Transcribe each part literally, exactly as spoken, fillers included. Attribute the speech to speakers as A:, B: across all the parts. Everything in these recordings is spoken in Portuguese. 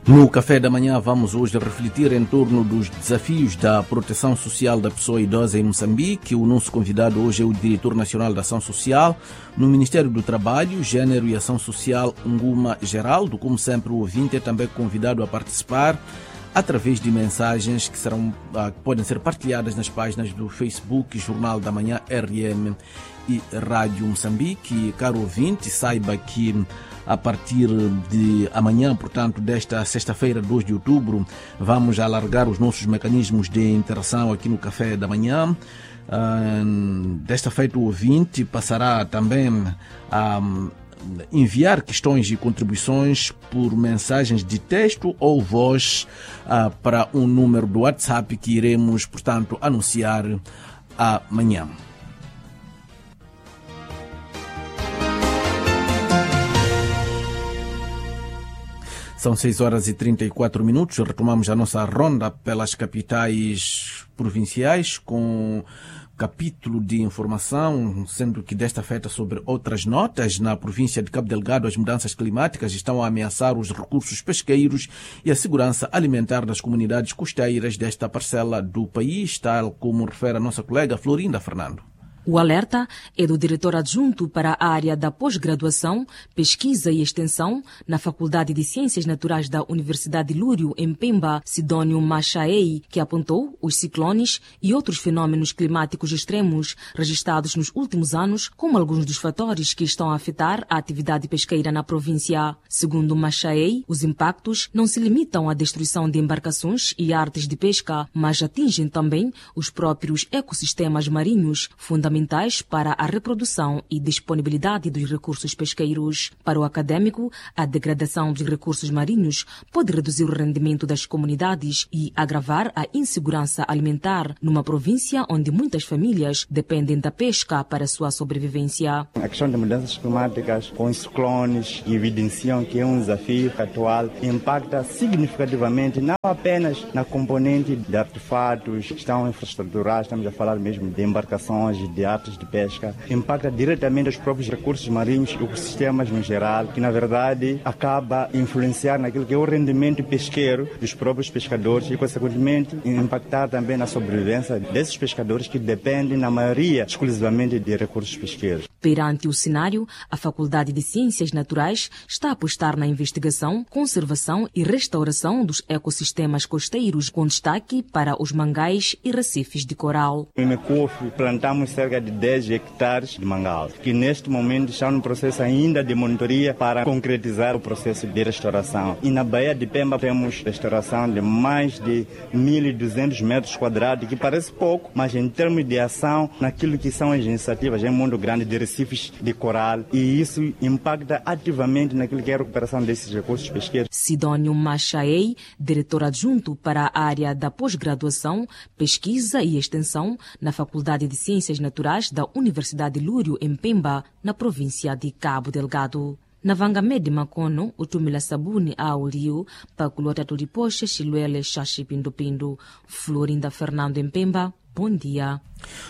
A: No Café da Manhã vamos hoje refletir em torno dos desafios da proteção social da pessoa idosa em Moçambique. O nosso convidado hoje é o Diretor Nacional da Ação Social no Ministério do Trabalho, Gênero e Ação Social, Nguma Geraldo. Como sempre, o ouvinte é também convidado a participar através de mensagens que serão, ah, podem ser partilhadas nas páginas do Facebook, Jornal da Manhã, R M e Rádio Moçambique. Caro ouvinte, saiba que a partir de amanhã, portanto, desta sexta-feira, dois de outubro, vamos alargar os nossos mecanismos de interação aqui no Café da Manhã. Uh, desta feita, o ouvinte passará também a enviar questões e contribuições por mensagens de texto ou voz uh, para um número do WhatsApp que iremos, portanto, anunciar amanhã. São seis horas e trinta e quatro minutos. Retomamos a nossa ronda pelas capitais provinciais com capítulo de informação, sendo que desta feita sobre outras notas. Na província de Cabo Delgado, as mudanças climáticas estão a ameaçar os recursos pesqueiros e a segurança alimentar das comunidades costeiras desta parcela do país, tal como refere a nossa colega Florinda Fernando.
B: O alerta é do diretor adjunto para a área da pós-graduação, pesquisa e extensão na Faculdade de Ciências Naturais da Universidade de Lúrio, em Pemba, Sidónio Machaei, que apontou os ciclones e outros fenômenos climáticos extremos registrados nos últimos anos como alguns dos fatores que estão a afetar a atividade pesqueira na província. Segundo Machaei, os impactos não se limitam à destruição de embarcações e artes de pesca, mas atingem também os próprios ecossistemas marinhos, fundamentalmente para a reprodução e disponibilidade dos recursos pesqueiros. Para o acadêmico, a degradação dos recursos marinhos pode reduzir o rendimento das comunidades e agravar a insegurança alimentar numa província onde muitas famílias dependem da pesca para a sua sobrevivência.
C: A questão das mudanças climáticas com os ciclones evidenciam que é um desafio atual que impacta significativamente não apenas na componente de artefatos, estão infraestruturais, estamos a falar mesmo de embarcações, de artes de pesca, impacta diretamente os próprios recursos marinhos e ecossistemas no geral, que na verdade acaba a influenciar naquilo que é o rendimento pesqueiro dos próprios pescadores e, consequentemente, impactar também na sobrevivência desses pescadores que dependem, na maioria, exclusivamente de recursos pesqueiros.
B: Perante o cenário, a Faculdade de Ciências Naturais está a apostar na investigação, conservação e restauração dos ecossistemas costeiros, com destaque para os mangais e recifes de coral.
C: Em Mecof, plantamos cerca de dez hectares de mangal, que neste momento estão no processo ainda de monitoria para concretizar o processo de restauração. E na Baía de Pemba temos restauração de mais de mil e duzentos metros quadrados, que parece pouco, mas em termos de ação, naquilo que são as iniciativas em mundo grande de recifes de coral, e isso impacta ativamente naquilo que é a recuperação desses recursos pesqueiros.
B: Sidónio Machaei, diretor adjunto para a área da pós-graduação, pesquisa e extensão na Faculdade de Ciências Naturais da Universidade de Lúrio, em Pemba, na província de Cabo Delgado. Na Vangamede Macono, o Tumila Sabuni Auliu, Paculota Tulipoche, Chiluele, Xaxi Pindu-Pindu. Florinda Fernando, em Pemba, bom dia.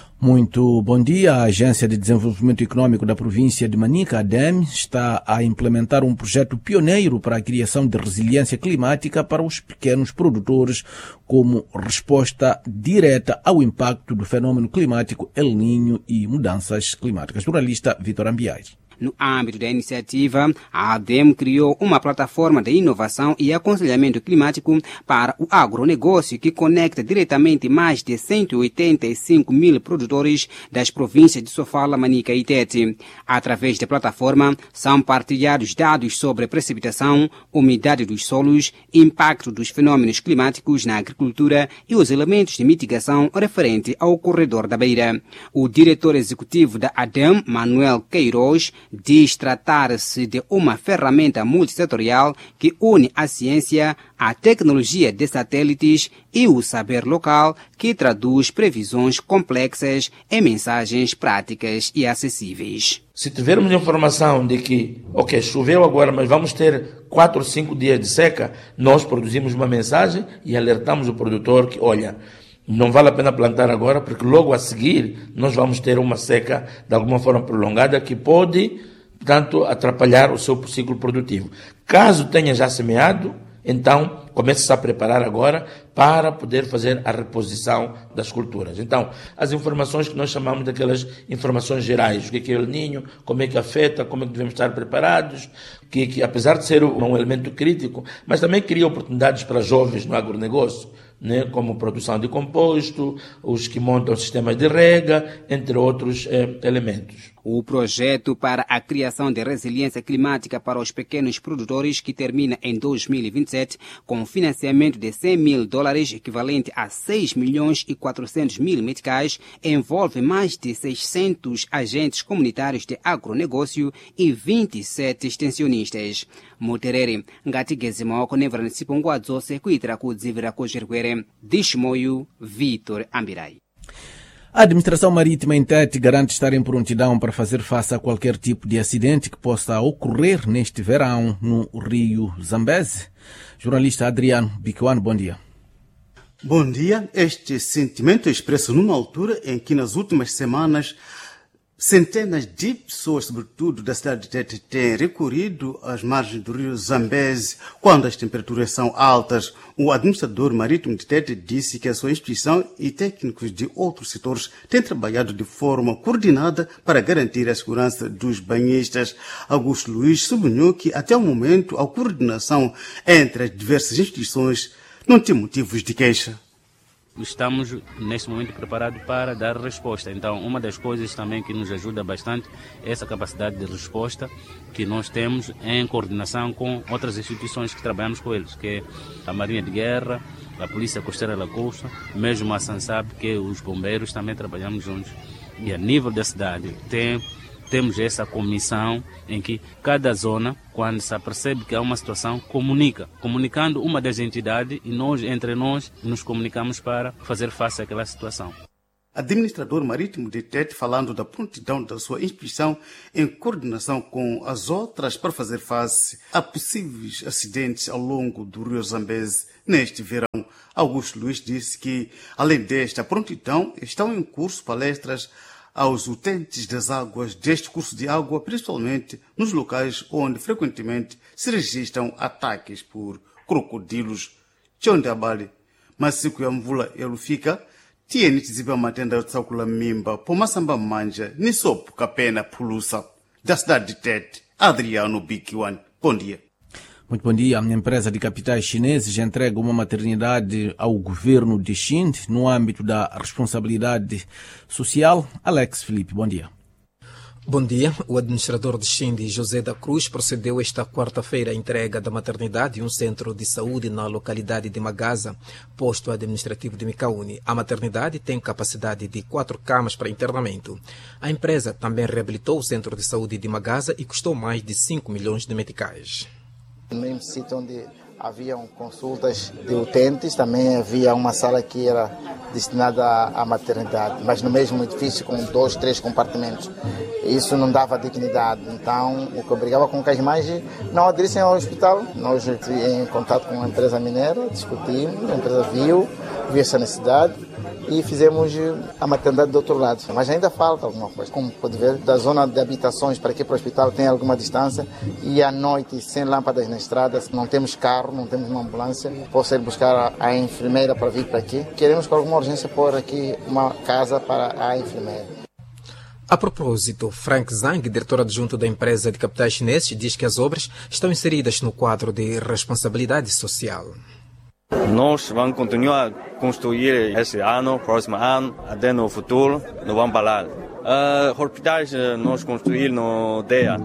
A: Muito bom dia. A Agência de Desenvolvimento Econômico da província de Manica, A D E M, está a implementar um projeto pioneiro para a criação de resiliência climática para os pequenos produtores como resposta direta ao impacto do fenômeno climático El Niño e mudanças climáticas. Jornalista Vitor Ambiais.
D: No âmbito da iniciativa, a A D E M criou uma plataforma de inovação e aconselhamento climático para o agronegócio que conecta diretamente mais de cento e oitenta e cinco mil produtores das províncias de Sofala, Manica e Tete. Através da plataforma, são partilhados dados sobre precipitação, umidade dos solos, impacto dos fenômenos climáticos na agricultura e os elementos de mitigação referente ao corredor da Beira. O diretor executivo da A D E M, Manuel Queiroz, diz tratar-se de uma ferramenta multissetorial que une a ciência, a tecnologia de satélites e o saber local, que traduz previsões complexas em mensagens práticas e acessíveis.
E: Se tivermos informação de que, ok, choveu agora, mas vamos ter quatro ou cinco dias de seca, nós produzimos uma mensagem e alertamos o produtor que, olha, não vale a pena plantar agora, porque logo a seguir nós vamos ter uma seca de alguma forma prolongada que pode, portanto, atrapalhar o seu ciclo produtivo. Caso tenha já semeado, Então, começa-se a preparar agora para poder fazer a reposição das culturas. Então, as informações que nós chamamos daquelas informações gerais, o que é El Niño, como é que afeta, como é que devemos estar preparados, que, que apesar de ser um elemento crítico, mas também cria oportunidades para jovens no agronegócio, né, como produção de composto, os que montam sistemas de rega, entre outros eh, elementos.
D: O projeto para a criação de resiliência climática para os pequenos produtores, que termina em dois mil e vinte e sete, com financiamento de cem mil dólares, equivalente a seis milhões e quatrocentos mil meticais, envolve mais de seiscentos agentes comunitários de agronegócio e vinte e sete extensionistas. Muterere, ngatigezimoko nevranisiponguadzo sequitra kudzivira kujirwere, Dishmoyu, Vitor Ambirai.
A: A administração marítima em Tete garante estar em prontidão para fazer face a qualquer tipo de acidente que possa ocorrer neste verão no rio Zambeze. Jornalista Adriano Bicuano, bom dia.
F: Bom dia. Este sentimento é expresso numa altura em que nas últimas semanas centenas de pessoas, sobretudo da cidade de Tete, têm recorrido às margens do rio Zambeze quando as temperaturas são altas. O administrador marítimo de Tete disse que a sua instituição e técnicos de outros setores têm trabalhado de forma coordenada para garantir a segurança dos banhistas. Augusto Luiz sublinhou que até o momento a coordenação entre as diversas instituições não tem motivos de queixa.
G: Estamos, neste momento, preparados para dar resposta. Então, uma das coisas também que nos ajuda bastante é essa capacidade de resposta que nós temos em coordenação com outras instituições que trabalhamos com eles, que é a Marinha de Guerra, a Polícia Costeira da Costa, mesmo a SANSAB, que é os bombeiros, também trabalhamos juntos. E a nível da cidade, tem... temos essa comissão em que cada zona, quando se apercebe que há uma situação, comunica. Comunicando uma das entidades e nós, entre nós, nos comunicamos para fazer face àquela situação.
F: Administrador marítimo de Tete falando da prontidão da sua instituição em coordenação com as outras para fazer face a possíveis acidentes ao longo do rio Zambeze neste verão. Augusto Luiz disse que, além desta prontidão, estão em curso palestras aos utentes das águas deste curso de água, principalmente nos locais onde frequentemente se registram ataques por crocodilos. Chonde abali, masiku ya mvula yalufika, tieni tiziba matenda tsakula mimba, pomasamba manja, nisopo kapena pulusa. Da cidade de Tete, Adriano Bicuano. Bom dia.
A: Muito bom dia. A empresa de capitais chineses entrega uma maternidade ao governo de Xinde no âmbito da responsabilidade social. Alex Felipe, bom dia.
H: Bom dia. O administrador de Xinde, José da Cruz, procedeu esta quarta-feira à entrega da maternidade em um centro de saúde na localidade de Magaza, posto administrativo de Micaúni. A maternidade tem capacidade de quatro camas para internamento. A empresa também reabilitou o centro de saúde de Magaza e custou mais de cinco milhões de meticais.
I: No mesmo sítio onde haviam consultas de utentes, também havia uma sala que era destinada à maternidade, mas no mesmo edifício com dois, três compartimentos. Isso não dava dignidade, então o que obrigava com que as mães não aderissem ao hospital. Nós, em contato com a empresa mineira, discutimos, a empresa viu, viu essa necessidade e fizemos a maternidade do outro lado. Mas ainda falta alguma coisa. Como pode ver, da zona de habitações para aqui para o hospital tem alguma distância e à noite, sem lâmpadas na estrada, não temos carro, não temos uma ambulância, posso ir buscar a enfermeira para vir para aqui. Queremos com alguma urgência pôr aqui uma casa para a enfermeira.
H: A propósito, Frank Zhang, diretor adjunto da empresa de capitais chineses, diz que as obras estão inseridas no quadro de responsabilidade social.
J: Nós vamos continuar a construir esse ano, próximo ano, até no futuro, não vamos parar. Uh, hospitais nós construímos no D E A.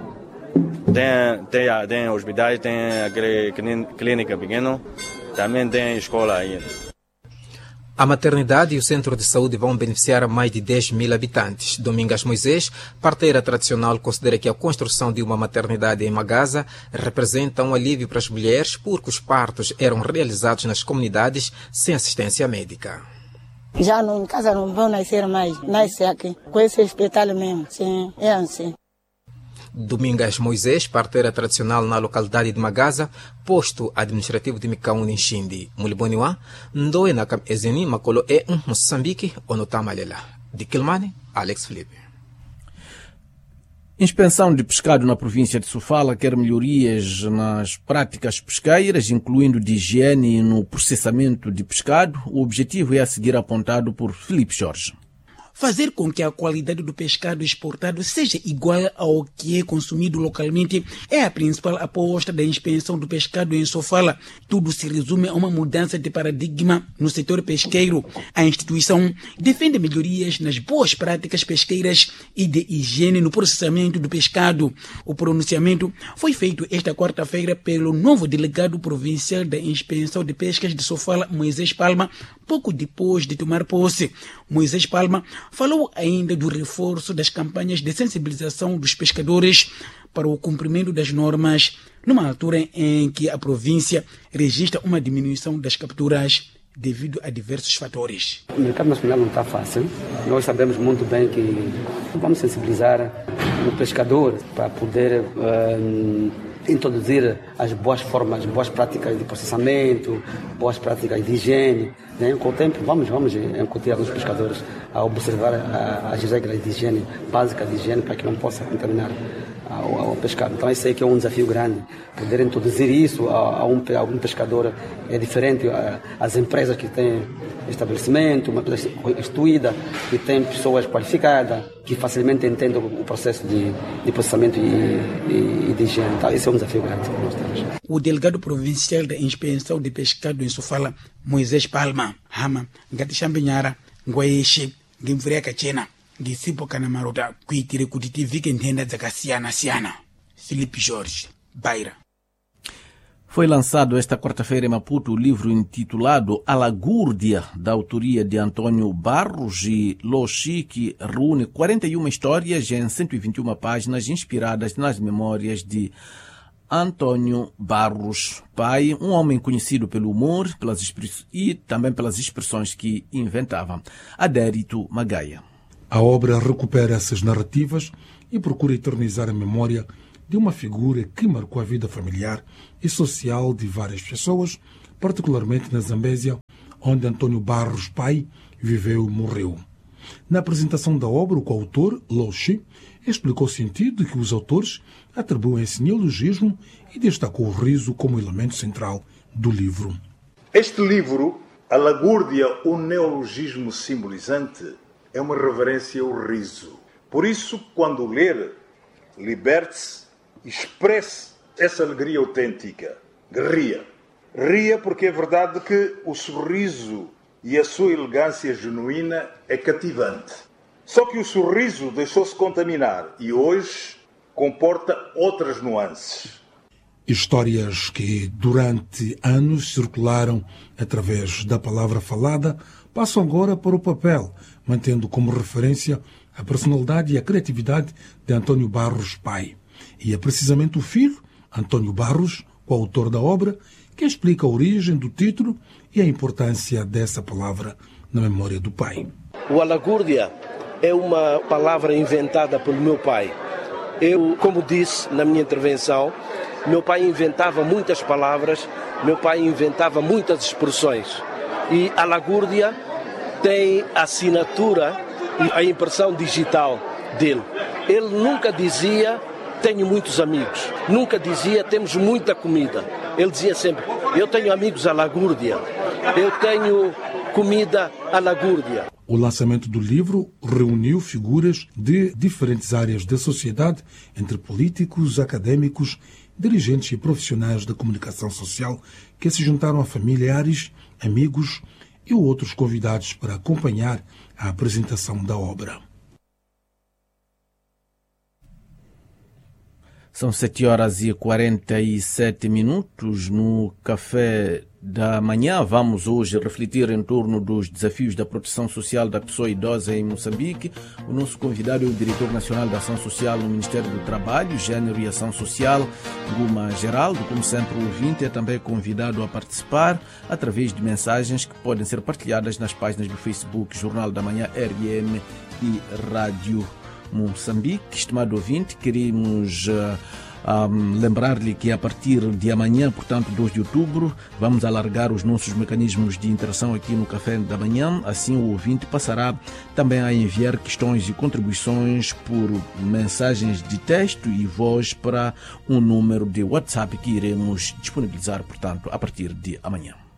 J: Tem, tem, tem hospitais, tem aquele clínica pequena, também tem escola aí.
H: A maternidade e o centro de saúde vão beneficiar a mais de dez mil habitantes. Domingas Moisés, parteira tradicional, considera que a construção de uma maternidade em Magaza representa um alívio para as mulheres porque os partos eram realizados nas comunidades sem assistência médica.
K: Já não, em casa não vão nascer mais, nasce aqui, com esse hospital mesmo, sim, é assim.
H: Domingas Moisés, parteira tradicional na localidade de Magaza, posto administrativo de Micaúni em Xinde. Muliboniwa, ndoe na ezeni makolo é um Moçambique ou no Tamalela. De Quilmane, Alex Felipe.
A: Inspeção de pescado na província de Sofala quer melhorias nas práticas pesqueiras, incluindo de higiene no processamento de pescado. O objetivo é a seguir apontado por Filipe Jorge.
L: Fazer com que a qualidade do pescado exportado seja igual ao que é consumido localmente é a principal aposta da inspeção do pescado em Sofala. Tudo se resume a uma mudança de paradigma no setor pesqueiro. A instituição defende melhorias nas boas práticas pesqueiras e de higiene no processamento do pescado. O pronunciamento foi feito esta quarta-feira pelo novo delegado provincial da Inspeção de Pescas de Sofala, Moisés Palma, pouco depois de tomar posse. Moisés Palma falou ainda do reforço das campanhas de sensibilização dos pescadores para o cumprimento das normas, numa altura em que a província registra uma diminuição das capturas devido a diversos fatores.
M: O mercado nacional não está fácil. Nós sabemos muito bem que vamos sensibilizar o pescador para poder uh, introduzir as boas formas, boas práticas de processamento, boas práticas de higiene. Né? Com o tempo, vamos, vamos incutir os pescadores a observar a, as regras de higiene, básicas de higiene, para que não possa contaminar ao, ao pescado. Então, esse aqui é um desafio grande. Poder introduzir isso a, a, um, a um pescador é diferente. A, as empresas que têm estabelecimento, uma empresa instituída, que tem pessoas qualificadas, que facilmente entendem o processo de, de processamento e, e, e de higiene. Então, esse é um desafio grande que nós temos.
L: O delegado provincial da Inspeção de Pescado em Sofala, Moisés Palma, Hama, Gatishambinyara, Nguaeshi, Gimfureka Chena, Gisipo Kanamaroda, Kuitire Kutiti Vikendenda Zakasiana Siana. Filipe Jorge, Baira.
A: Foi lançado esta quarta-feira em Maputo o livro intitulado Alagúrdia, da autoria de Antônio Barros e Loxi, que reúne quarenta e uma histórias em cento e vinte e uma páginas inspiradas nas memórias de Antônio Barros, pai, um homem conhecido pelo humor pelas e também pelas expressões que inventava. Adérito Magaia.
N: A obra recupera essas narrativas e procura eternizar a memória de uma figura que marcou a vida familiar e social de várias pessoas, particularmente na Zambésia, onde Antônio Barros, pai, viveu e morreu. Na apresentação da obra, o coautor, Loxi, explicou o sentido que os autores atribuem a esse neologismo e destacou o riso como elemento central do livro.
O: Este livro, Alagúrdia, um neologismo simbolizante, é uma reverência ao riso. Por isso, quando ler, liberte-se, expresse essa alegria autêntica. Ria. Ria porque é verdade que o sorriso e a sua elegância genuína é cativante. Só que o sorriso deixou-se contaminar e hoje comporta outras nuances.
N: Histórias que durante anos circularam através da palavra falada passam agora para o papel, mantendo como referência a personalidade e a criatividade de Antônio Barros, pai. E é precisamente o filho, Antônio Barros, o autor da obra, que explica a origem do título e a importância dessa palavra na memória do pai.
P: O Alagúrdia é uma palavra inventada pelo meu pai. Eu, como disse na minha intervenção, meu pai inventava muitas palavras, meu pai inventava muitas expressões. E Alagúrdia tem a assinatura e a impressão digital dele. Ele nunca dizia tenho muitos amigos, nunca dizia temos muita comida. Ele dizia sempre, eu tenho amigos Alagúrdia, eu tenho comida Alagúrdia.
N: O lançamento do livro reuniu figuras de diferentes áreas da sociedade, entre políticos, académicos, dirigentes e profissionais da comunicação social, que se juntaram a familiares, amigos e outros convidados para acompanhar a apresentação da obra.
A: São sete horas e quarenta e sete minutos no Café da Manhã. Vamos hoje refletir em torno dos desafios da proteção social da pessoa idosa em Moçambique. O nosso convidado é o Diretor Nacional da Ação Social no Ministério do Trabalho, Gênero e Ação Social, Guma Geraldo. Como sempre, o ouvinte é também convidado a participar através de mensagens que podem ser partilhadas nas páginas do Facebook Jornal da Manhã R M e Rádio Moçambique. Estimado ouvinte, queremos uh, Um, lembrar-lhe que a partir de amanhã, portanto dois de outubro, vamos alargar os nossos mecanismos de interação aqui no Café da Manhã. Assim o ouvinte passará também a enviar questões e contribuições por mensagens de texto e voz para um número de WhatsApp que iremos disponibilizar, portanto, a partir de amanhã.